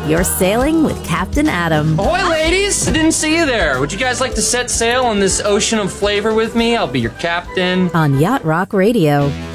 You're sailing with Captain Adam. Ahoy, ladies! I didn't see you there. Would you guys like to set sail on this ocean of flavor with me? I'll be your captain. On Yacht Rock Radio.